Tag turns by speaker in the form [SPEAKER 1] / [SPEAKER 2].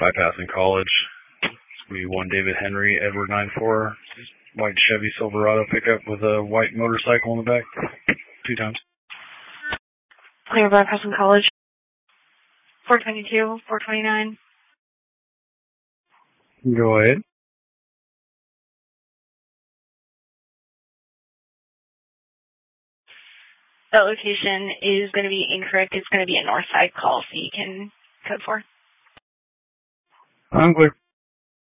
[SPEAKER 1] bypassing college. We 1 David Henry, Edward 94, white Chevy Silverado pickup with a white motorcycle in the back. 2 times.
[SPEAKER 2] Clear bypassing college. 422, 429.
[SPEAKER 1] Go ahead.
[SPEAKER 2] That location is going to be incorrect. It's going to be a north side call, so you can code 4.
[SPEAKER 1] I'm clear.